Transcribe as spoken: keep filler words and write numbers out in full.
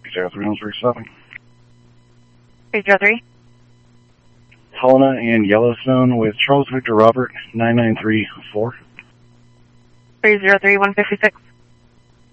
zero three one three seven. three zero three. Helena and Yellowstone with Charles Victor Robert, nine nine three four. three zero three one fifty six.